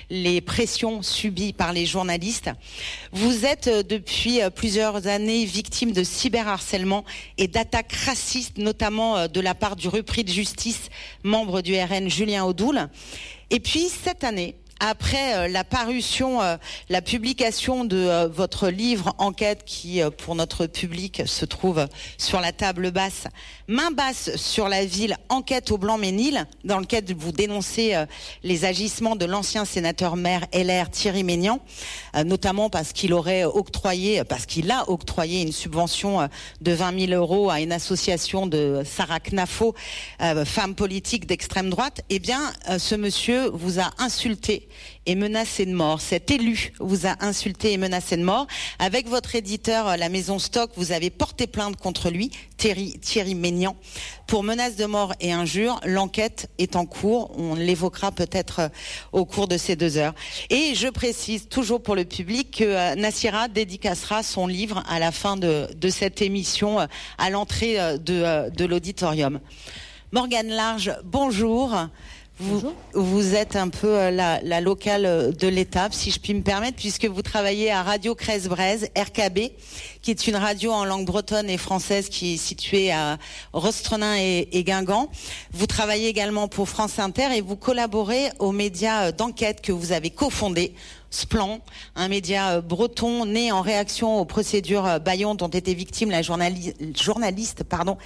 les pressions subies par les journalistes. Vous êtes depuis plusieurs années victime de cyberharcèlement et d'attaques racistes, notamment de la part du repris de justice, membre du RN Julien Audoul. Et puis cette année, après la parution, la publication de votre livre Enquête qui, pour notre public, se trouve sur la table basse, main basse sur la ville, Enquête au Blanc-Ménil, dans lequel vous dénoncez les agissements de l'ancien sénateur maire LR Thierry Maignan, notamment parce qu'il a octroyé une subvention de 20 000 € à une association de Sarah Knafo, femme politique d'extrême droite. Eh bien, ce monsieur vous a insulté et menacé de mort. Cet élu vous a insulté et menacé de mort. Avec votre éditeur, la Maison Stock, vous avez porté plainte contre lui, Thierry Maignan, pour menace de mort et injure. L'enquête est en cours. On l'évoquera peut-être au cours de ces 2 heures. Et je précise, toujours pour le public, que Nassira dédicacera son livre à la fin de cette émission, à l'entrée de l'auditorium. Morgane Large, bonjour. Vous êtes un peu la locale de l'étape, si je puis me permettre, puisque vous travaillez à Radio Crèze-Braise, RKB, qui est une radio en langue bretonne et française qui est située à Rostrenin et Guingamp. Vous travaillez également pour France Inter et vous collaborez aux médias d'enquête que vous avez cofondé, Splan, un média breton né en réaction aux procédures Bayon dont était victime la journaliste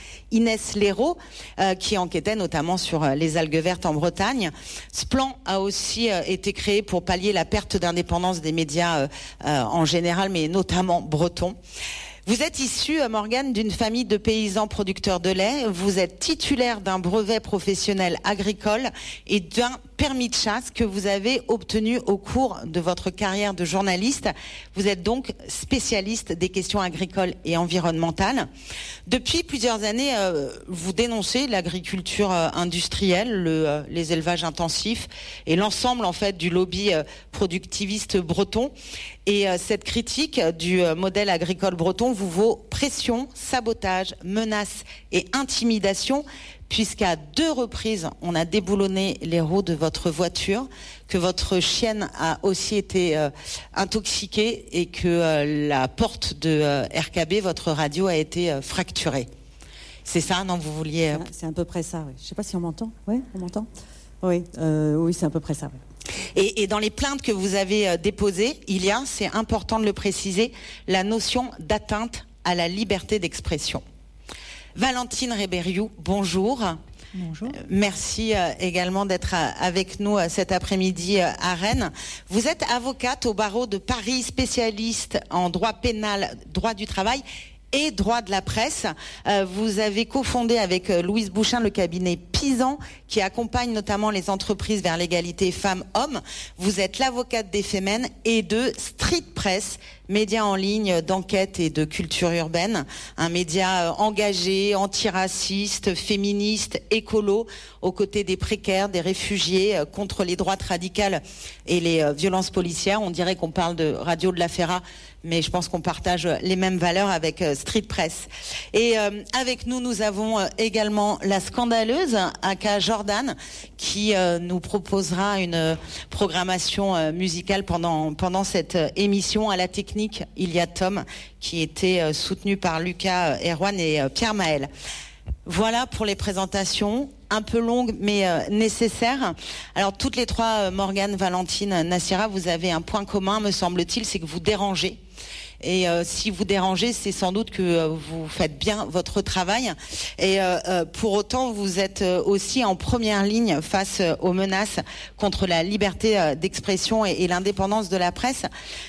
Inès Léraud, qui enquêtait notamment sur les algues vertes en Bretagne. Splan a aussi été créé pour pallier la perte d'indépendance des médias en général, mais notamment bretons. Vous êtes issu, Morgane, d'une famille de paysans producteurs de lait. Vous êtes titulaire d'un brevet professionnel agricole et d'un permis de chasse que vous avez obtenu au cours de votre carrière de journaliste. Vous êtes donc spécialiste des questions agricoles et environnementales. Depuis plusieurs années, vous dénoncez l'agriculture industrielle, les élevages intensifs et l'ensemble en fait du lobby productiviste breton. Et cette critique du modèle agricole breton vous vaut pression, sabotage, menaces et intimidation, puisqu'à 2 reprises, on a déboulonné les roues de votre voiture, que votre chienne a aussi été intoxiquée et que la porte de RKB, votre radio, a été fracturée. C'est ça, non, vous vouliez... C'est à peu près ça, oui. Je ne sais pas si on m'entend. Oui, on m'entend ? Oui, oui, c'est à peu près ça, oui. Et dans les plaintes que vous avez déposées, il y a, c'est important de le préciser, la notion d'atteinte à la liberté d'expression. Valentine Rébériou, bonjour. Bonjour. Merci également d'être avec nous cet après-midi à Rennes. Vous êtes avocate au barreau de Paris, spécialiste en droit pénal, droit du travail et droit de la presse. Vous avez cofondé avec Louise Bouchin le cabinet Pisan, qui accompagne notamment les entreprises vers l'égalité femmes-hommes. Vous êtes l'avocate des Femmes et de Street Press, média en ligne d'enquête et de culture urbaine, un média engagé, antiraciste, féministe, écolo, aux côtés des précaires, des réfugiés, contre les droites radicales et les violences policières. On dirait qu'on parle de Radio de la Ferra, mais je pense qu'on partage les mêmes valeurs avec Street Press. Et avec nous, nous avons également la scandaleuse Aka Jordan, qui nous proposera une programmation musicale pendant cette émission. À la technique, il y a Tom, qui était soutenu par Lucas Erwan et Pierre Maël. Voilà pour les présentations, un peu longues mais nécessaires. Alors toutes les 3, Morgane, Valentine, Nassira, vous avez un point commun, me semble-t-il, c'est que vous dérangez. Et si vous dérangez, c'est sans doute que vous faites bien votre travail. Et pour autant, vous êtes aussi en première ligne face aux menaces contre la liberté d'expression et l'indépendance de la presse.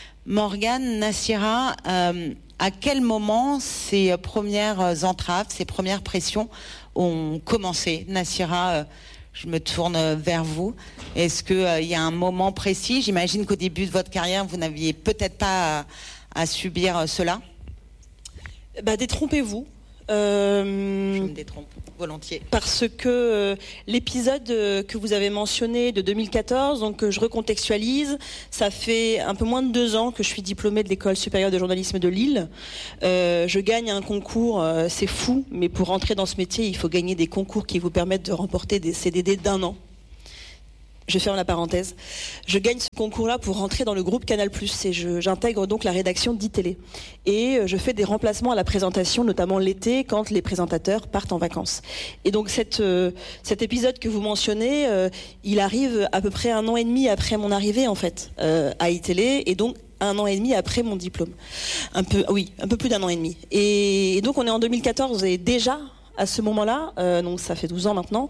Morgane, Nassira, à quel moment ces premières entraves, ces premières pressions ont commencé? Nassira, je me tourne vers vous. Est-ce qu'il y a un moment précis? J'imagine qu'au début de votre carrière, vous n'aviez peut-être pas à subir cela. Détrompez-vous. Je me détrompe volontiers. Parce que l'épisode que vous avez mentionné de 2014, donc je recontextualise, ça fait un peu moins de 2 ans que je suis diplômée de l'École supérieure de journalisme de Lille. Je gagne un concours, c'est fou, mais pour rentrer dans ce métier, il faut gagner des concours qui vous permettent de remporter des CDD d'1 an. Je ferme la parenthèse. Je gagne ce concours-là pour rentrer dans le groupe Canal+, et j'intègre donc la rédaction d'ITélé. Et je fais des remplacements à la présentation, notamment l'été, quand les présentateurs partent en vacances. Et donc cet épisode que vous mentionnez, il arrive à peu près 1 an et demi après mon arrivée, en fait, à ITélé, et donc 1 an et demi après mon diplôme. Un peu plus d'1 an et demi. Et donc on est en 2014, et déjà, à ce moment-là, donc ça fait 12 ans maintenant,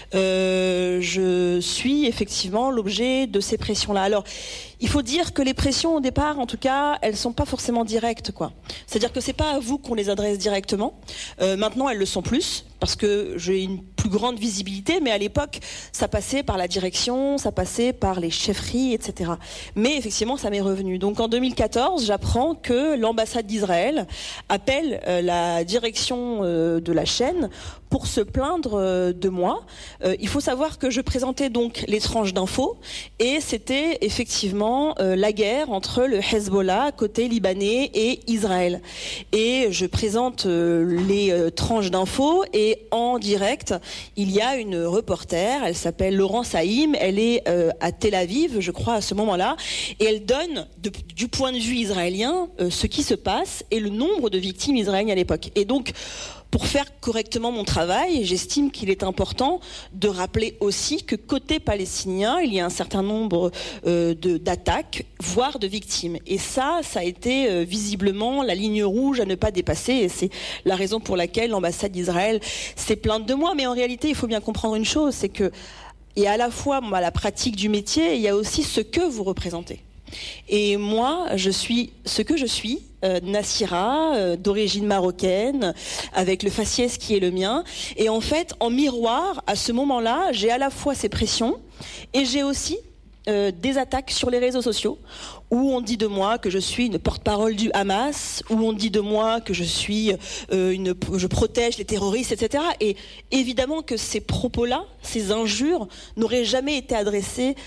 je suis effectivement l'objet de ces pressions-là. Alors, il faut dire que les pressions au départ, en tout cas, elles sont pas forcément directes, quoi. C'est-à-dire que c'est pas à vous qu'on les adresse directement. Maintenant, elles le sont plus parce que j'ai une plus grande visibilité, mais à l'époque, ça passait par la direction, ça passait par les chefferies, etc. Mais effectivement, ça m'est revenu. Donc en 2014, j'apprends que l'ambassade d'Israël appelle la direction de la chaîne pour se plaindre de moi. Il faut savoir que je présentais donc les tranches d'infos, et c'était effectivement la guerre entre le Hezbollah, côté libanais, et Israël. Et je présente les tranches d'infos, et en direct, il y a une reporter, elle s'appelle Laurence Haïm, elle est à Tel Aviv, je crois, à ce moment-là, et elle donne, du point de vue israélien, ce qui se passe et le nombre de victimes israéliennes à l'époque. Et donc, pour faire correctement mon travail, j'estime qu'il est important de rappeler aussi que côté palestinien, il y a un certain nombre d'attaques, voire de victimes. Et ça a été visiblement la ligne rouge à ne pas dépasser. Et c'est la raison pour laquelle l'ambassade d'Israël s'est plainte de moi. Mais en réalité, il faut bien comprendre une chose, c'est que il y a à la fois la pratique du métier, et il y a aussi ce que vous représentez. Et moi, je suis ce que je suis, Nassira, d'origine marocaine, avec le faciès qui est le mien. Et en fait, en miroir, à ce moment-là, j'ai à la fois ces pressions, et j'ai aussi des attaques sur les réseaux sociaux, où on dit de moi que je suis une porte-parole du Hamas, où on dit de moi que je suis je protège les terroristes, etc. Et évidemment que ces propos-là, ces injures, n'auraient jamais été adressés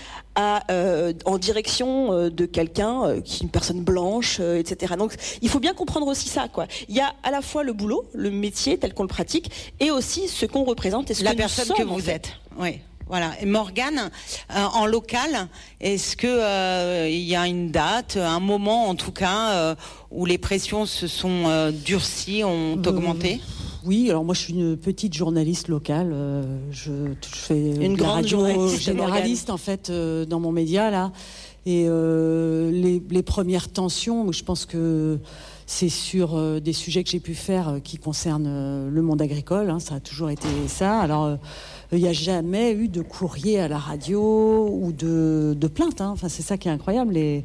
en direction de quelqu'un qui est une personne blanche, etc. Donc il faut bien comprendre aussi ça, quoi. Il y a à la fois le boulot, le métier tel qu'on le pratique, et aussi ce qu'on représente et ce la que personne nous sommes, que vous en fait. êtes. Oui. Voilà. Et Morgane, en local, est-ce que il y a une date, un moment en tout cas, où les pressions se sont durcies, ont augmenté? Oui, alors moi je suis une petite journaliste locale. Je fais une de la grande radio journaliste généraliste en fait dans mon média là. Et les premières tensions, je pense que c'est sur des sujets que j'ai pu faire qui concernent le monde agricole. Ça a toujours été ça. Alors il n'y a jamais eu de courrier à la radio ou de plainte. Enfin, c'est ça qui est incroyable. Et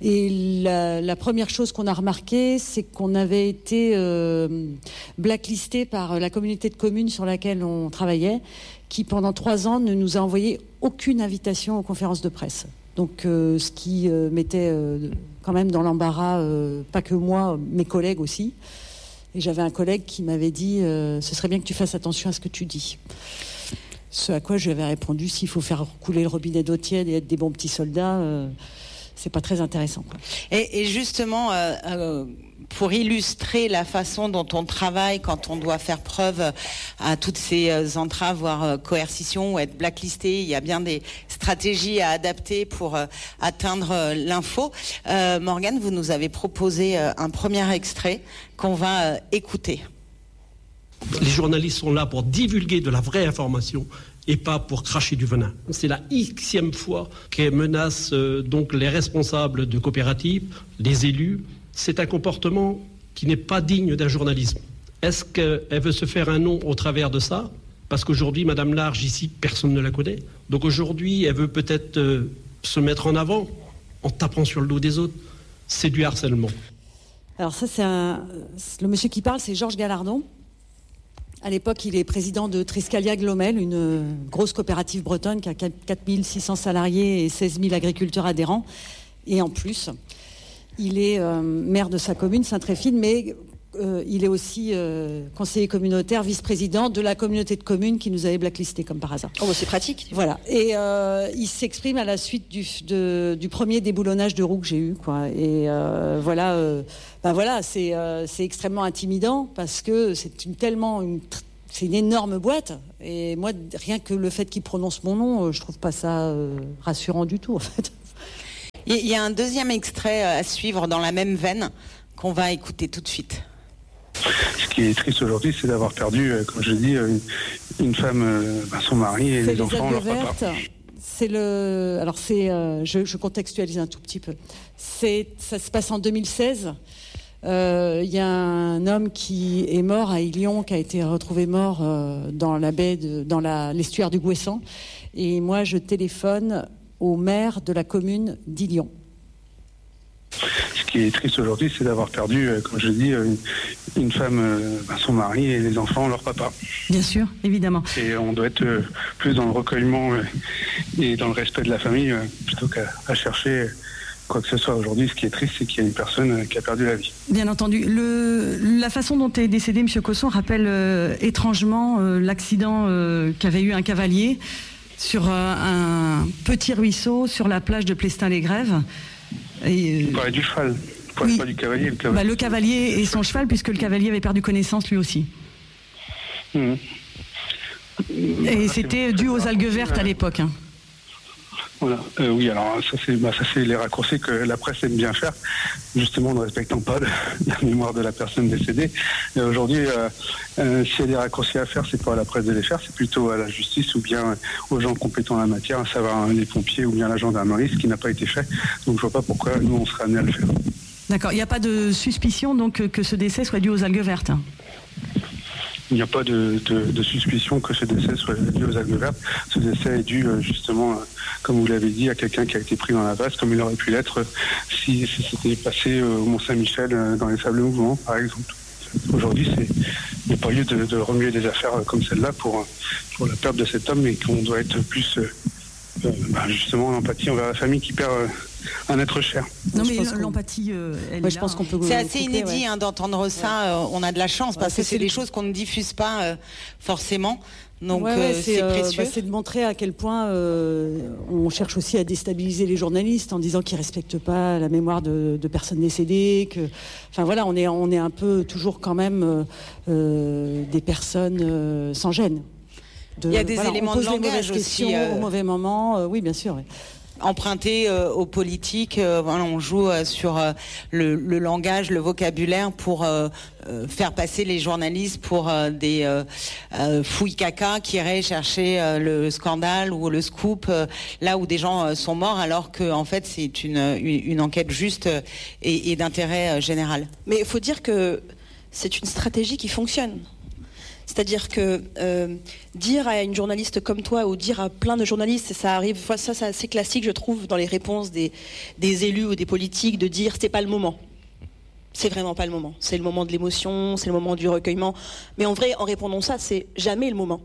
la première chose qu'on a remarqué, c'est qu'on avait été blacklisté par la communauté de communes sur laquelle on travaillait, qui pendant 3 ans ne nous a envoyé aucune invitation aux conférences de presse. Donc ce qui mettait quand même dans l'embarras, pas que moi, mes collègues aussi. Et j'avais un collègue qui m'avait dit ce serait bien que tu fasses attention à ce que tu dis. Ce à quoi je lui avais répondu, s'il faut faire couler le robinet d'eau tiède et être des bons petits soldats, c'est pas très intéressant, quoi. Et justement, pour illustrer la façon dont on travaille quand on doit faire preuve à toutes ces entraves, voire coercition, ou être blacklisté, il y a bien des stratégies à adapter pour atteindre l'info. Morgane, vous nous avez proposé un premier extrait qu'on va écouter. Les journalistes sont là pour divulguer de la vraie information et pas pour cracher du venin. C'est la Xème fois qu'elle menace donc les responsables de coopératives, les élus. C'est un comportement qui n'est pas digne d'un journalisme. Est-ce qu'elle veut se faire un nom au travers de ça? Parce qu'aujourd'hui, Madame Large, ici, personne ne la connaît. Donc aujourd'hui, elle veut peut-être se mettre en avant en tapant sur le dos des autres. C'est du harcèlement. Alors ça, le monsieur qui parle, c'est Georges Gallardon. À l'époque, il est président de Triskalia Glomel, une grosse coopérative bretonne qui a 4600 salariés et 16 000 agriculteurs adhérents. Et en plus, il est maire de sa commune, Saint-Tréfine, mais il est aussi conseiller communautaire, vice-président de la communauté de communes qui nous avait blacklisté, comme par hasard. Oh, bah c'est pratique. Voilà. Et il s'exprime à la suite du premier déboulonnage de roue que j'ai eu, quoi. Et voilà, c'est extrêmement intimidant parce que c'est tellement une c'est une énorme boîte. Et moi, rien que le fait qu'il prononce mon nom, je trouve pas ça rassurant du tout, en fait. Il y a un deuxième extrait à suivre dans la même veine qu'on va écouter tout de suite. Ce qui est triste aujourd'hui, c'est d'avoir perdu, comme je dis, une femme, son mari et les enfants, leur papa. Je contextualise un tout petit peu. Ça se passe en 2016. Il y a un homme qui est mort à Ilion, qui a été retrouvé mort dans la baie, dans l'estuaire du Gouessant. Et moi, je téléphone au maire de la commune d'Ilion. Ce qui est triste aujourd'hui, c'est d'avoir perdu, comme je dis, une femme, son mari et les enfants, leur papa. Bien sûr, évidemment. Et on doit être plus dans le recueillement et dans le respect de la famille, plutôt qu'à chercher quoi que ce soit. Aujourd'hui, ce qui est triste, c'est qu'il y a une personne qui a perdu la vie. Bien entendu. La façon dont est décédé M. Cosson rappelle étrangement l'accident qu'avait eu un cavalier sur un petit ruisseau sur la plage de Plestin-les-Grèves. Vous parlez du cheval, oui. Pas du cavalier. Le cavalier et son cheval, puisque le cavalier avait perdu connaissance lui aussi. Mmh. Et c'était dû aux algues vertes à l'époque. Voilà. Oui, alors ça c'est les raccourcis que la presse aime bien faire, justement en ne respectant pas la mémoire de la personne décédée. Et aujourd'hui, s'il y a des raccourcis à faire, c'est pas à la presse de les faire, c'est plutôt à la justice ou bien aux gens compétents en la matière, à savoir les pompiers ou bien la gendarmerie, ce qui n'a pas été fait. Donc je vois pas pourquoi nous on serait amenés à le faire. D'accord. Il n'y a pas de suspicion donc que ce décès soit dû aux algues vertes. Il n'y a pas de suspicion que ce décès soit dû aux algues vertes. Ce décès est dû justement, comme vous l'avez dit, à quelqu'un qui a été pris dans la vase, comme il aurait pu l'être si c'était passé au Mont-Saint-Michel dans les sables mouvants, par exemple. Aujourd'hui, il n'y a pas lieu de remuer des affaires comme celle-là pour la perte de cet homme, et qu'on doit être plus justement en empathie envers la famille qui perd un être cher. Non, mais l'empathie, je pense qu'on peut. C'est assez inédit d'entendre ça. On a de la chance parce que c'est des choses qu'on ne diffuse pas forcément. Donc c'est précieux. C'est de montrer à quel point on cherche aussi à déstabiliser les journalistes en disant qu'ils respectent pas la mémoire de personnes décédées. Enfin voilà, on est un peu toujours quand même des personnes sans gêne. Il y a des éléments de langage aussi. Au mauvais moment, oui, bien sûr. Oui. Emprunté aux politiques, on joue sur le langage, le vocabulaire pour faire passer les journalistes pour des fouilles caca qui iraient chercher le scandale ou le scoop là où des gens sont morts, alors que en fait c'est une enquête juste et d'intérêt général. Mais il faut dire que c'est une stratégie qui fonctionne. C'est-à-dire que dire à une journaliste comme toi ou dire à plein de journalistes, et ça arrive, ça c'est assez classique je trouve dans les réponses des élus ou des politiques, de dire c'est pas le moment. C'est vraiment pas le moment. C'est le moment de l'émotion, c'est le moment du recueillement. Mais en vrai, en répondant ça, c'est jamais le moment.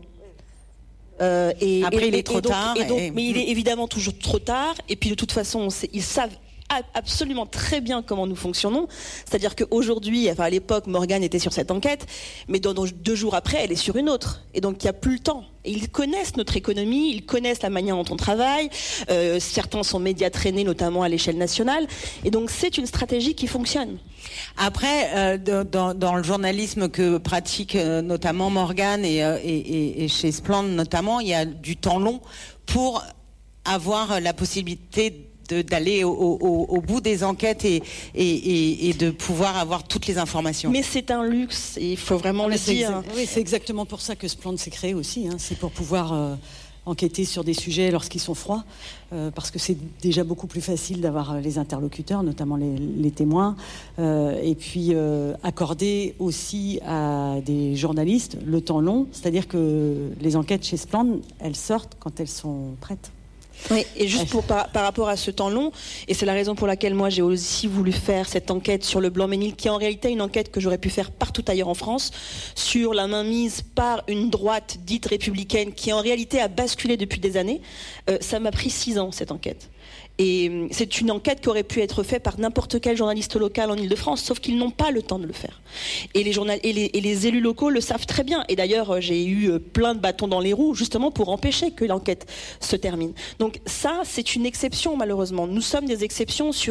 Après il est trop tard. Mais il est évidemment toujours trop tard. Et puis de toute façon, ils savent absolument très bien comment nous fonctionnons. C'est-à-dire qu'aujourd'hui, à l'époque, Morgane était sur cette enquête, mais dans 2 jours après, elle est sur une autre. Et donc, il n'y a plus le temps. Et ils connaissent notre économie, ils connaissent la manière dont on travaille. Certains sont médias traînés, notamment à l'échelle nationale. Et donc, c'est une stratégie qui fonctionne. Après, dans le journalisme que pratique notamment Morgane et chez Splendid notamment, il y a du temps long pour avoir la possibilité d'aller au bout des enquêtes et de pouvoir avoir toutes les informations. Mais c'est un luxe, il faut vraiment le dire. Oui, c'est exactement pour ça que Splendid s'est créé aussi. C'est pour pouvoir enquêter sur des sujets lorsqu'ils sont froids, parce que c'est déjà beaucoup plus facile d'avoir les interlocuteurs, notamment les témoins, et puis accorder aussi à des journalistes le temps long, c'est-à-dire que les enquêtes chez Splendid, elles sortent quand elles sont prêtes. Oui, et juste par rapport à ce temps long, et c'est la raison pour laquelle moi j'ai aussi voulu faire cette enquête sur le Blanc-Ménil, qui est en réalité une enquête que j'aurais pu faire partout ailleurs en France, sur la mainmise par une droite dite républicaine qui en réalité a basculé depuis des années. Ça m'a pris 6 ans cette enquête. Et c'est une enquête qui aurait pu être faite par n'importe quel journaliste local en Ile-de-France, sauf qu'ils n'ont pas le temps de le faire. Et les élus locaux le savent très bien. Et d'ailleurs, j'ai eu plein de bâtons dans les roues, justement pour empêcher que l'enquête se termine. Donc ça, c'est une exception, malheureusement. Nous sommes des exceptions sur un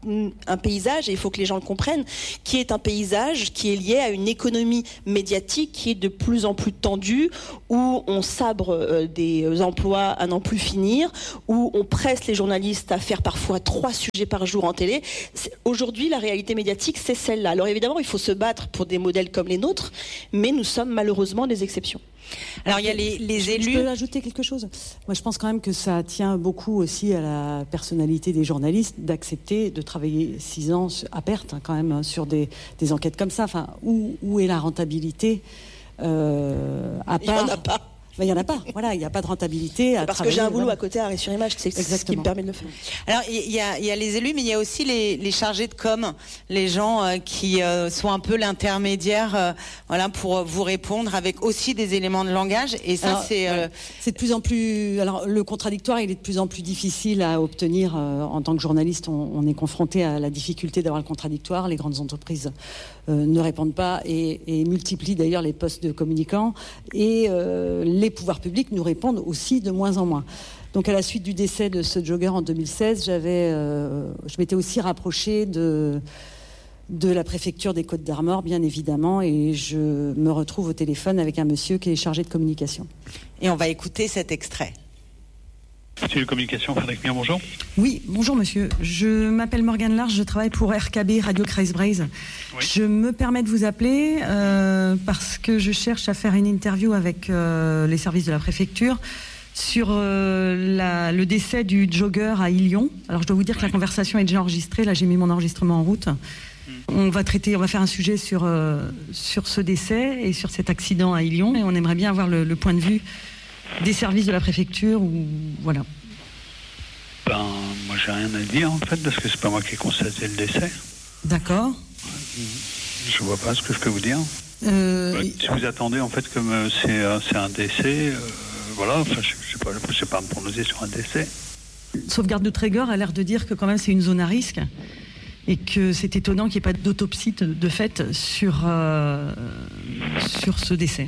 un paysage, et il faut que les gens le comprennent, qui est un paysage qui est lié à une économie médiatique qui est de plus en plus tendue, où on sabre des emplois à n'en plus finir, où on presse les journalistes à faire parfois 3 sujets par jour en télé. Aujourd'hui, la réalité médiatique, c'est celle-là. Alors évidemment, il faut se battre pour des modèles comme les nôtres, mais nous sommes malheureusement des exceptions. Alors il y a les élus. Je peux ajouter quelque chose. Moi, je pense quand même que ça tient beaucoup aussi à la personnalité des journalistes d'accepter de travailler 6 ans à perte, quand même, sur des enquêtes comme ça. Enfin, où est la rentabilité à part... Il n'y en a pas. Il n'y en a pas. Voilà, il n'y a pas de rentabilité. Parce que j'ai un boulot à côté, Arrêt sur Image, c'est ce qui me permet de le faire. Alors, il y a les élus, mais il y a aussi les chargés de com, les gens qui sont un peu l'intermédiaire, voilà, pour vous répondre avec aussi des éléments de langage. Et ça, c'est de plus en plus. Alors, le contradictoire, il est de plus en plus difficile à obtenir. En tant que journaliste, on est confronté à la difficulté d'avoir le contradictoire. Les grandes entreprises ne répondent pas et multiplient d'ailleurs les postes de communicants. Et les pouvoirs publics nous répondent aussi de moins en moins. Donc à la suite du décès de ce jogger en 2016, je m'étais aussi rapprochée de la préfecture des Côtes-d'Armor, bien évidemment, et je me retrouve au téléphone avec un monsieur qui est chargé de communication. Et on va écouter cet extrait. C'est de communication, Frédéric Mir, bonjour. Oui, bonjour monsieur. Je m'appelle Morgane Large, je travaille pour RKB, Radio Kreisbreise. Oui. Je me permets de vous appeler parce que je cherche à faire une interview avec les services de la préfecture sur le décès du jogger à Ilion. Alors je dois vous dire que la conversation est déjà enregistrée, là j'ai mis mon enregistrement en route. On va faire un sujet sur ce décès et sur cet accident à Ilion, et on aimerait bien avoir le point de vue des services de la préfecture, ou voilà. Moi j'ai rien à dire en fait, parce que c'est pas moi qui ai constaté le décès. D'accord. Je vois pas ce que je peux vous dire. Si vous attendez en fait, comme c'est un décès, voilà, enfin je sais pas me prononcer sur un décès. Sauvegarde de Trégor a l'air de dire que quand même c'est une zone à risque et que c'est étonnant qu'il n'y ait pas d'autopsie de fait sur ce décès.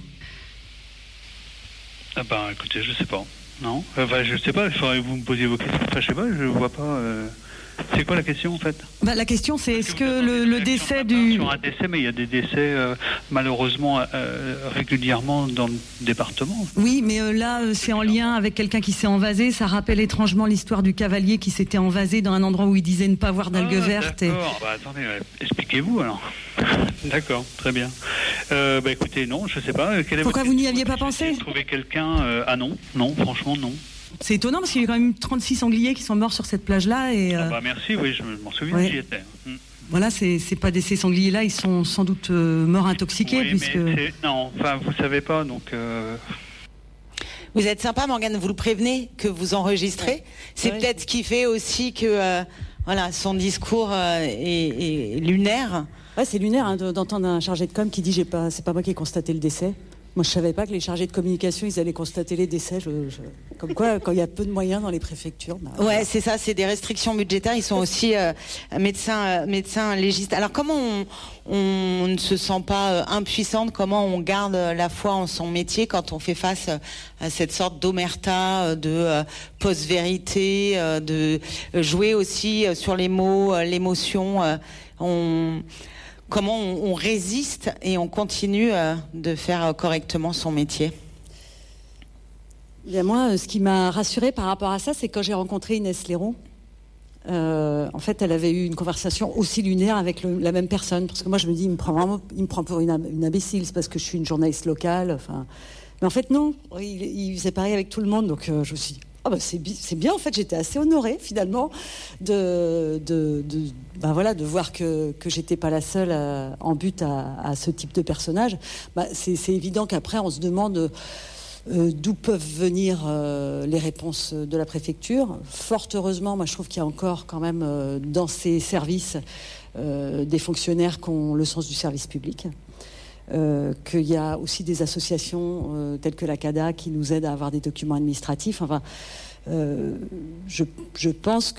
Écoutez, je sais pas. Non. Je sais pas, il faudrait que vous me posiez vos questions. Enfin, je sais pas, je vois pas. C'est quoi la question en fait ? La question c'est est-ce que le décès du... Sur un décès, mais il y a des décès malheureusement régulièrement dans le département. Oui, mais là c'est en lien avec quelqu'un qui s'est envasé. Ça rappelle étrangement l'histoire du cavalier qui s'était envasé dans un endroit où il disait ne pas voir d'algues vertes. D'accord, attendez, expliquez-vous alors. D'accord, très bien. Écoutez, non, je sais pas. Pourquoi vous n'y aviez pas pensé ? Trouver quelqu'un non, franchement non. C'est étonnant parce qu'il y a quand même 36 sangliers qui sont morts sur cette plage-là. Et, merci, oui, je m'en souviens, j'y étais. Voilà, c'est pas ces sangliers-là, ils sont sans doute morts intoxiqués. Oui, puisque... non, enfin, vous savez pas, donc... Vous êtes sympa, Morgane, vous le prévenez que vous enregistrez. C'est peut-être ce qui fait aussi que son discours est lunaire. Ouais, c'est lunaire d'entendre un chargé de com qui dit c'est pas moi qui ai constaté le décès. Moi, je savais pas que les chargés de communication, ils allaient constater les décès. Comme quoi, quand il y a peu de moyens dans les préfectures... Ouais, c'est ça, c'est des restrictions budgétaires. Ils sont aussi médecins légistes. Alors, comment on ne se sent pas impuissante ? Comment on garde la foi en son métier quand on fait face à cette sorte d'omerta, de post-vérité, de jouer aussi sur les mots, l'émotion Comment on résiste et on continue de faire correctement son métier ? Bien, moi, ce qui m'a rassurée par rapport à ça, c'est quand j'ai rencontré Inès Léron. En fait, elle avait eu une conversation aussi lunaire avec la même personne. Parce que moi, je me dis, il me prend pour une imbécile, c'est parce que je suis une journaliste locale. Enfin, mais en fait, non. Il faisait pareil avec tout le monde. Donc, je me suis dit, c'est bien, en fait, j'étais assez honorée, finalement, de voir que j'étais pas la seule en but à ce type de personnage. C'est évident qu'après, on se demande d'où peuvent venir les réponses de la préfecture. Fort heureusement, moi, je trouve qu'il y a encore, quand même, dans ces services, des fonctionnaires qui ont le sens du service public. Qu'il y a aussi des associations telles que la CADA qui nous aident à avoir des documents administratifs. Enfin, je pense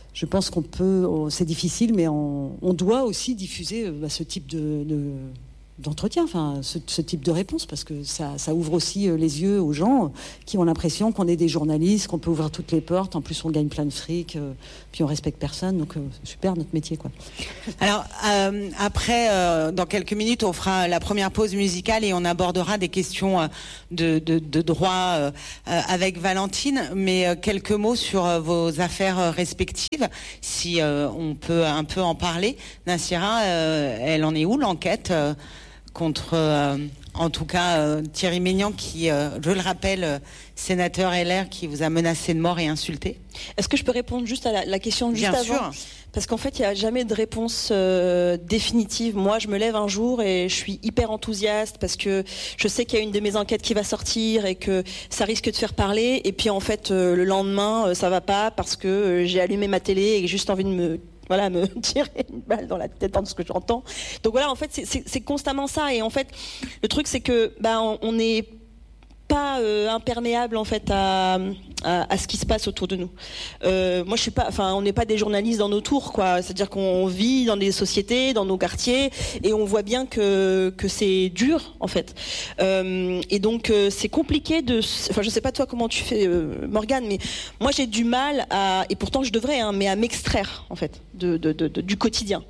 qu'on peut... c'est difficile, mais on doit aussi diffuser ce type d'entretien, enfin, ce type de réponse, parce que ça ouvre aussi les yeux aux gens qui ont l'impression qu'on est des journalistes, qu'on peut ouvrir toutes les portes, en plus on gagne plein de fric, puis on respecte personne, donc super notre métier, quoi. Alors après, dans quelques minutes, on fera la première pause musicale et on abordera des questions de droit avec Valentine, mais quelques mots sur vos affaires respectives, si on peut un peu en parler. Nassira, elle en est où l'enquête contre, en tout cas, Thierry Maignan, qui, je le rappelle, sénateur LR, qui vous a menacé de mort et insulté? Est-ce que je peux répondre juste à la question juste avant? Bien sûr. Parce qu'en fait, il n'y a jamais de réponse définitive. Moi, je me lève un jour et je suis hyper enthousiaste parce que je sais qu'il y a une de mes enquêtes qui va sortir et que ça risque de faire parler. Et puis, en fait, le lendemain, ça va pas parce que j'ai allumé ma télé et j'ai juste envie de me tirer une balle dans la tête dans ce que j'entends. Donc voilà, en fait, c'est constamment ça. Et en fait, le truc, c'est que on n'est pas imperméable en fait à ce qui se passe autour de nous. Moi, je suis pas, enfin, on n'est pas des journalistes dans nos tours, quoi. C'est-à-dire qu'on vit dans des sociétés, dans nos quartiers, et on voit bien que c'est dur, en fait. Et donc, c'est compliqué enfin, je sais pas toi comment tu fais, Morgane, mais moi j'ai du mal et pourtant je devrais, mais à m'extraire, en fait, du quotidien.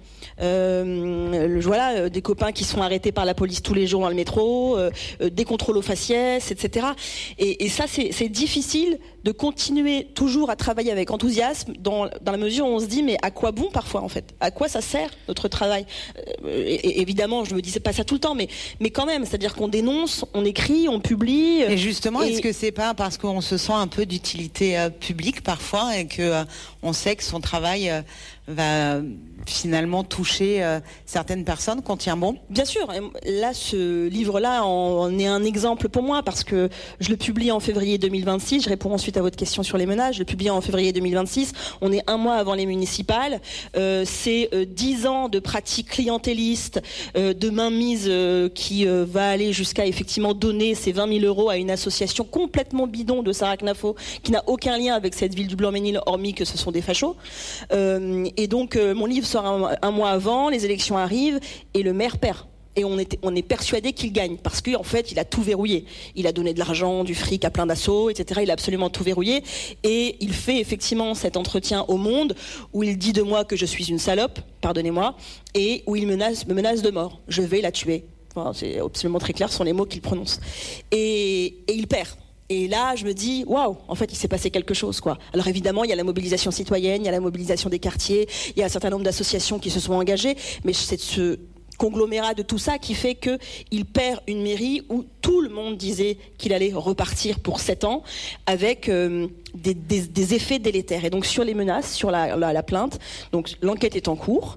Voilà, des copains qui sont arrêtés par la police tous les jours dans le métro, des contrôles aux faciès, etc. Et ça, c'est difficile de continuer toujours à travailler avec enthousiasme dans la mesure où on se dit mais à quoi bon parfois en fait? À quoi ça sert notre travail? Et évidemment, je me dis c'est pas ça tout le temps, mais quand même, c'est-à-dire qu'on dénonce, on écrit, on publie. Et justement, est-ce que c'est pas parce qu'on se sent un peu d'utilité publique parfois et que on sait que son travail va finalement toucher certaines personnes qu'on tient bon? Bien sûr. Là, ce livre-là en est un exemple pour moi parce que je le publie en février 2026. Je réponds ensuite à votre question sur les menaces. Je le publie en février 2026. On est un mois avant les municipales. C'est 10 ans de pratiques clientélistes, de mainmise qui va aller jusqu'à effectivement donner ces 20 000 € à une association complètement bidon de Sarah Knafo qui n'a aucun lien avec cette ville du Blanc-Ménil hormis que ce sont des fachos. Et donc mon livre sort un mois avant, les élections arrivent et le maire perd. Et on est persuadé qu'il gagne parce qu'en fait il a tout verrouillé. Il a donné de l'argent, du fric à plein d'assauts, etc. Il a absolument tout verrouillé et il fait effectivement cet entretien au Monde où il dit de moi que je suis une salope, pardonnez-moi, et où il me menace de mort. Je vais la tuer. Enfin, c'est absolument très clair, ce sont les mots qu'il prononce. Et il perd. Et là, je me dis, waouh, en fait, il s'est passé quelque chose, quoi. Alors évidemment, il y a la mobilisation citoyenne, il y a la mobilisation des quartiers, il y a un certain nombre d'associations qui se sont engagées, mais c'est ce conglomérat de tout ça qui fait qu'il perd une mairie où tout le monde disait qu'il allait repartir pour 7 ans avec des effets délétères. Et donc sur les menaces, sur la plainte, donc l'enquête est en cours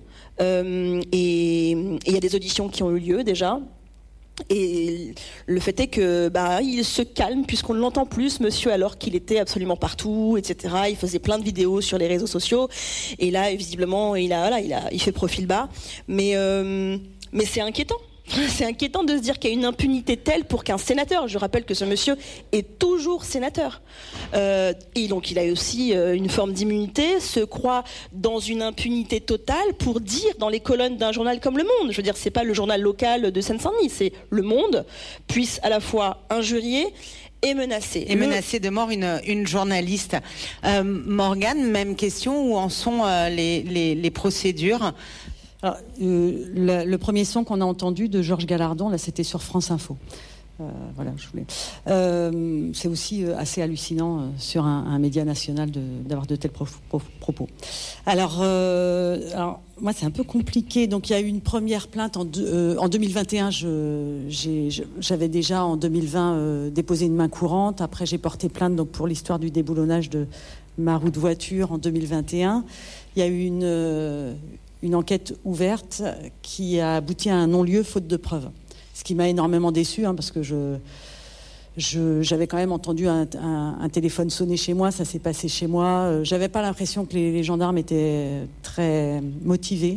et il y a des auditions qui ont eu lieu déjà. Et le fait est que il se calme puisqu'on ne l'entend plus, monsieur, alors qu'il était absolument partout, etc. Il faisait plein de vidéos sur les réseaux sociaux et là visiblement il fait profil bas, mais c'est inquiétant. C'est inquiétant de se dire qu'il y a une impunité telle pour qu'un sénateur, je rappelle que ce monsieur est toujours sénateur, et donc il a aussi une forme d'immunité, se croit dans une impunité totale pour dire dans les colonnes d'un journal comme Le Monde, je veux dire c'est pas le journal local de Seine-Saint-Denis, c'est Le Monde, puisse à la fois injurier et menacer. Et menacer de mort une journaliste. Morgane, même question, où en sont les procédures? Alors, le premier son qu'on a entendu de Georges Gallardon, là, c'était sur France Info. Voilà, je voulais. C'est aussi assez hallucinant sur un média national d'avoir de tels propos. Alors, moi, c'est un peu compliqué. Donc, il y a eu une première plainte en 2021. J'avais déjà en 2020 déposé une main courante. Après, j'ai porté plainte donc pour l'histoire du déboulonnage de ma roue de voiture en 2021. Il y a eu une enquête ouverte qui a abouti à un non-lieu faute de preuves. Ce qui m'a énormément déçue, parce que j'avais quand même entendu un téléphone sonner chez moi, ça s'est passé chez moi. J'avais pas l'impression que les gendarmes étaient très motivés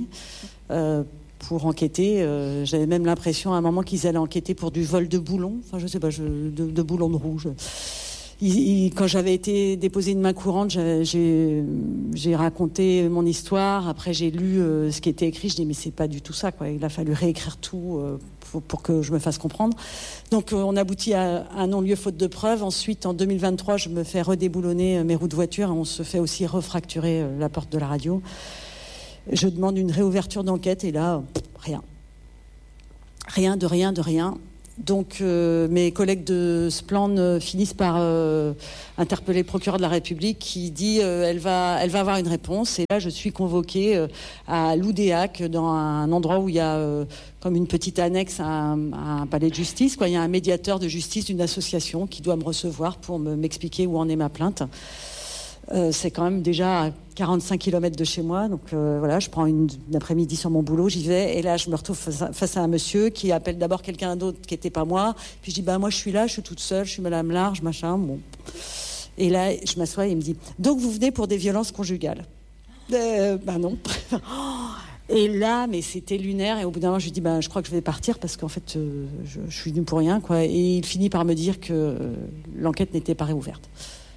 pour enquêter. J'avais même l'impression à un moment qu'ils allaient enquêter pour du vol de boulons. Enfin, je sais pas, de boulons de rouge. Quand j'avais été déposée une main courante, j'ai raconté mon histoire. Après, j'ai lu ce qui était écrit. Je dis mais c'est pas du tout ça, quoi. Il a fallu réécrire tout pour que je me fasse comprendre. Donc, on aboutit à un non-lieu faute de preuves. Ensuite, en 2023, je me fais redéboulonner mes roues de voiture. Et on se fait aussi refracturer la porte de la radio. Je demande une réouverture d'enquête et là, rien. Rien de rien. Donc mes collègues de Splan finissent par interpeller le procureur de la République qui dit elle va avoir une réponse. Et là, je suis convoquée à Loudéac, dans un endroit où il y a comme une petite annexe à un palais de justice, quoi. Il y a un médiateur de justice d'une association qui doit me recevoir pour m'expliquer où en est ma plainte. C'est quand même déjà à 45 km de chez moi, donc voilà, je prends une après-midi sur mon boulot, j'y vais, et là je me retrouve face à un monsieur qui appelle d'abord quelqu'un d'autre qui n'était pas moi, puis je dis moi je suis là, je suis toute seule, je suis madame Large, machin, bon. Et là je m'assois et il me dit donc vous venez pour des violences conjugales? Non. Et là, mais c'était lunaire, et au bout d'un moment je lui dis je crois que je vais partir parce qu'en fait je suis venue pour rien, quoi. Et il finit par me dire que l'enquête n'était pas réouverte.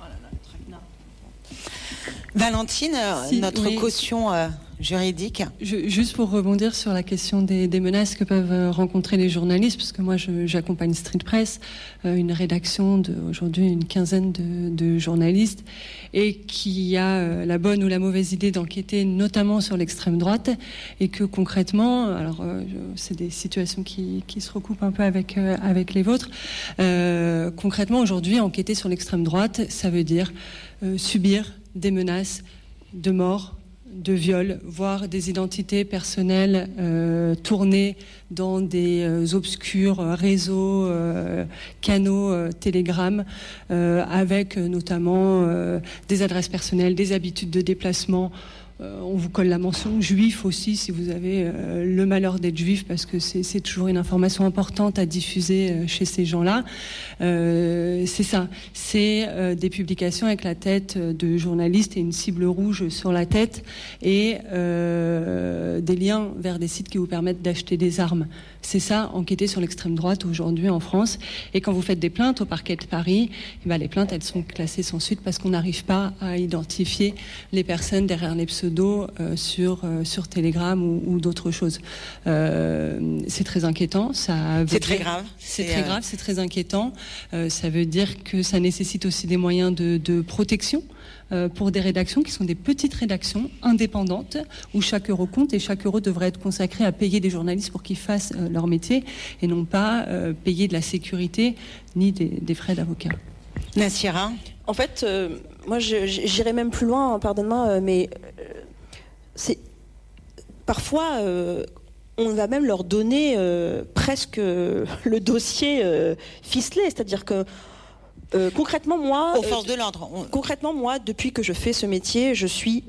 Valentine, notre caution juridique. Juste pour rebondir sur la question des menaces que peuvent rencontrer les journalistes, parce que moi j'accompagne Street Press, une rédaction aujourd'hui une quinzaine de journalistes, et qui a la bonne ou la mauvaise idée d'enquêter notamment sur l'extrême droite, et que concrètement, alors c'est des situations qui se recoupent un peu avec les vôtres, concrètement aujourd'hui enquêter sur l'extrême droite, ça veut dire subir des menaces de mort, de viol, voire des identités personnelles tournées dans des obscurs réseaux, canaux, Telegram, avec notamment des adresses personnelles, des habitudes de déplacement. On vous colle la mention juif aussi si vous avez le malheur d'être juif, parce que c'est toujours une information importante à diffuser chez ces gens-là. C'est ça, c'est des publications avec la tête de journalistes et une cible rouge sur la tête, et des liens vers des sites qui vous permettent d'acheter des armes. C'est ça, enquêter sur l'extrême droite aujourd'hui en France. Et quand vous faites des plaintes au parquet de Paris, les plaintes elles sont classées sans suite parce qu'on n'arrive pas à identifier les personnes derrière les pseudos sur Telegram ou d'autres choses. C'est très inquiétant. C'est très grave. C'est très grave, c'est très inquiétant. Ça veut dire que ça nécessite aussi des moyens de protection pour des rédactions qui sont des petites rédactions indépendantes où chaque euro compte, et chaque euro devrait être consacré à payer des journalistes pour qu'ils fassent leur métier, et non pas payer de la sécurité ni des frais d'avocat. Nassira, en fait, moi j'irais même plus loin, pardonne-moi, mais c'est parfois on va même leur donner presque le dossier ficelé, c'est-à-dire que concrètement, moi, aux forces de l'ordre. Concrètement, moi, depuis que je fais ce métier, je suis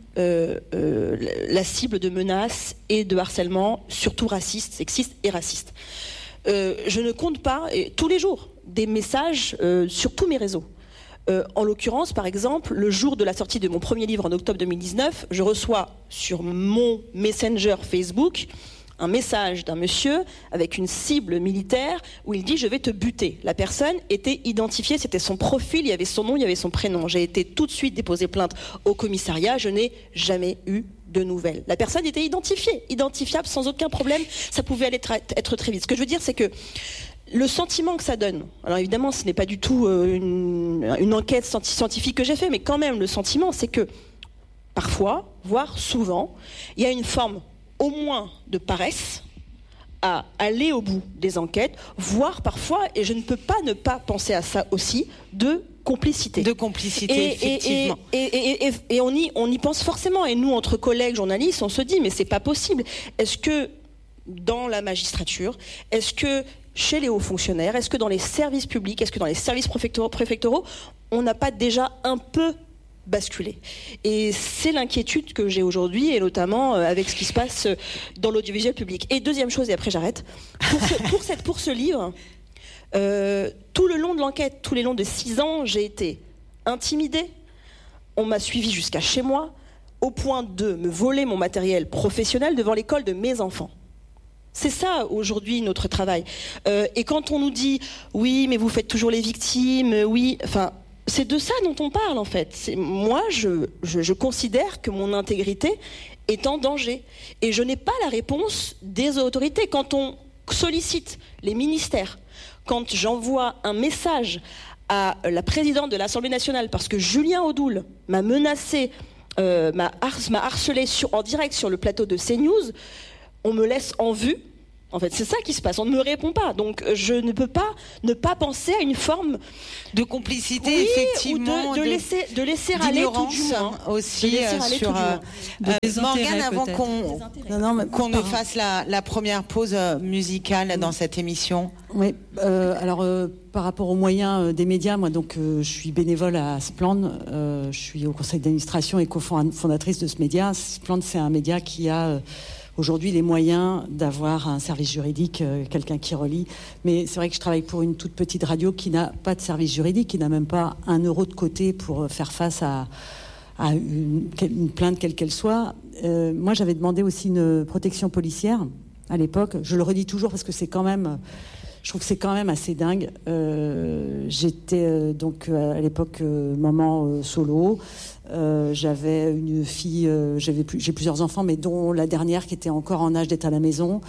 la cible de menaces et de harcèlement, surtout racistes, sexistes et racistes. Je ne compte pas, tous les jours, des messages sur tous mes réseaux. En l'occurrence, par exemple, le jour de la sortie de mon premier livre en octobre 2019, je reçois sur mon Messenger Facebook un message d'un monsieur avec une cible militaire où il dit « je vais te buter ». La personne était identifiée, c'était son profil, il y avait son nom, il y avait son prénom. J'ai été tout de suite déposer plainte au commissariat, je n'ai jamais eu de nouvelles. La personne était identifiable sans aucun problème, ça pouvait aller être très vite. Ce que je veux dire, c'est que le sentiment que ça donne, alors évidemment ce n'est pas du tout une enquête scientifique que j'ai fait, mais quand même le sentiment c'est que parfois, voire souvent, il y a une forme au moins de paresse à aller au bout des enquêtes, voire parfois, et je ne peux pas ne pas penser à ça aussi, de complicité. De complicité, effectivement. Et on y pense forcément, et nous, entre collègues journalistes, on se dit, mais c'est pas possible. Est-ce que dans la magistrature, est-ce que chez les hauts fonctionnaires, est-ce que dans les services publics, est-ce que dans les services préfectoraux, on n'a pas déjà un peu basculer. Et c'est l'inquiétude que j'ai aujourd'hui, et notamment avec ce qui se passe dans l'audiovisuel public. Et deuxième chose, et après j'arrête, pour ce livre, tout le long de l'enquête, tout le long de 6 ans, j'ai été intimidée, on m'a suivi jusqu'à chez moi, au point de me voler mon matériel professionnel devant l'école de mes enfants. C'est ça aujourd'hui notre travail. Et quand on nous dit « oui, mais vous faites toujours les victimes », oui, enfin... c'est de ça dont on parle en fait. Moi, je considère que mon intégrité est en danger. Et je n'ai pas la réponse des autorités. Quand on sollicite les ministères, quand j'envoie un message à la présidente de l'Assemblée nationale, parce que Julien Audoul m'a menacé, m'a harcelé en direct sur le plateau de CNews, on me laisse en vue. En fait, c'est ça qui se passe. On ne me répond pas. Donc, je ne peux pas ne pas penser à une forme de complicité, effectivement, ou de laisser aller tout du moins. Aussi sur Morgane, avant qu'on ne fasse la première pause musicale dans cette émission. Oui. Alors, par rapport aux moyens des médias, moi, donc, je suis bénévole à Splend. Je suis au conseil d'administration et cofondatrice de ce média. Splend, c'est un média qui a aujourd'hui les moyens d'avoir un service juridique, quelqu'un qui relie. Mais c'est vrai que je travaille pour une toute petite radio qui n'a pas de service juridique, qui n'a même pas 1 euro de côté pour faire face à une plainte quelle qu'elle soit. Moi, j'avais demandé aussi une protection policière à l'époque. Je le redis toujours parce que c'est quand même... Je trouve que c'est quand même assez dingue. J'étais donc à l'époque maman solo. J'avais une fille, j'ai plusieurs enfants, mais dont la dernière qui était encore en âge d'être à la maison.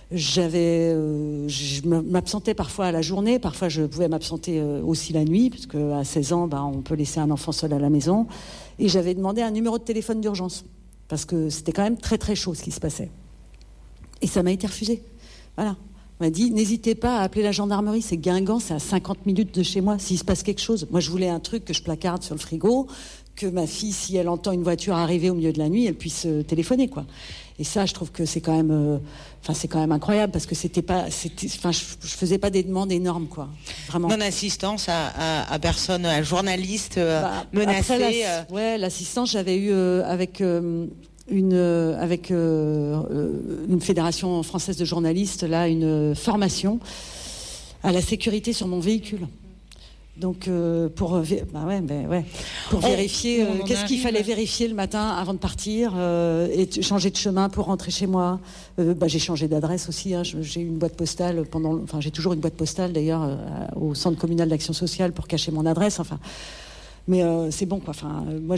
Je m'absentais parfois à la journée, parfois je pouvais m'absenter aussi la nuit, parce qu'à 16 ans, on peut laisser un enfant seul à la maison. Et j'avais demandé un numéro de téléphone d'urgence, parce que c'était quand même très très chaud ce qui se passait. Et ça m'a été refusé. Voilà. On m'a dit, n'hésitez pas à appeler la gendarmerie, c'est Guingamp, c'est à 50 minutes de chez moi, s'il se passe quelque chose. Moi, je voulais un truc que je placarde sur le frigo, que ma fille, si elle entend une voiture arriver au milieu de la nuit, elle puisse téléphoner, quoi. Et ça, je trouve que c'est quand même, c'est quand même incroyable, parce que je faisais pas des demandes énormes, quoi. Vraiment. Non-assistance à personne, à journaliste menacé. Après, l'assistance, j'avais eu avec une fédération française de journalistes, là, une formation à la sécurité sur mon véhicule. Donc pour vérifier qu'est-ce qu'il fallait vérifier le matin avant de partir et changer de chemin pour rentrer chez moi. J'ai changé d'adresse aussi. J'ai une boîte postale j'ai toujours une boîte postale d'ailleurs au centre communal d'action sociale pour cacher mon adresse. Mais c'est bon quoi. Moi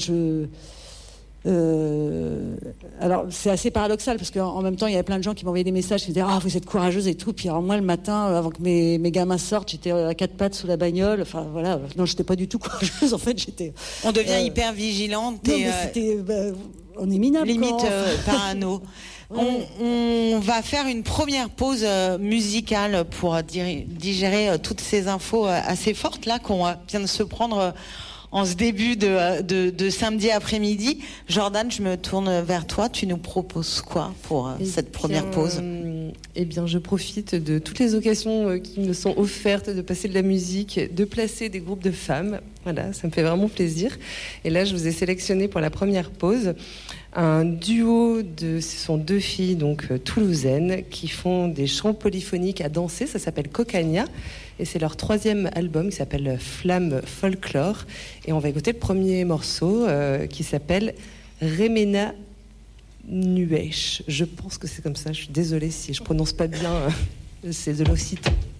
alors c'est assez paradoxal parce qu'en même temps il y avait plein de gens qui m'envoyaient des messages qui me disaient vous êtes courageuse et tout, puis alors moi le matin avant que mes gamins sortent j'étais à 4 pattes sous la bagnole, non j'étais pas du tout courageuse en fait, j'étais on devient hyper vigilante non, mais c'était on est minable limite parano. On va faire une première pause musicale pour digérer toutes ces infos assez fortes là qu'on vient de se prendre en ce début de samedi après-midi. Jordan, je me tourne vers toi. Tu nous proposes quoi pour cette première pause ? Eh bien, je profite de toutes les occasions qui me sont offertes de passer de la musique, de placer des groupes de femmes. Voilà, ça me fait vraiment plaisir. Et là, je vous ai sélectionné pour la première pause un duo ce sont 2 filles donc toulousaines qui font des chants polyphoniques à danser. Ça s'appelle Cocania. Et c'est leur 3e album qui s'appelle Flamme Folklore. Et on va écouter le premier morceau qui s'appelle Remena Nuesh. Je pense que c'est comme ça. Je suis désolée si je prononce pas bien. C'est de l'occitan.